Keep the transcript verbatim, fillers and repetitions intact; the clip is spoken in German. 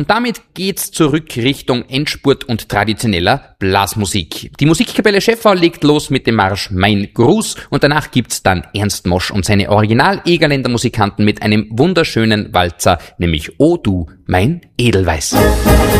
und damit geht's zurück Richtung Endspurt und traditioneller Blasmusik. Die Musikkapelle Schäffau legt los mit dem Marsch Mein Gruß und danach gibt's dann Ernst Mosch und seine Original-Egerländer Musikanten mit einem wunderschönen Walzer, nämlich O du, mein Edelweiß.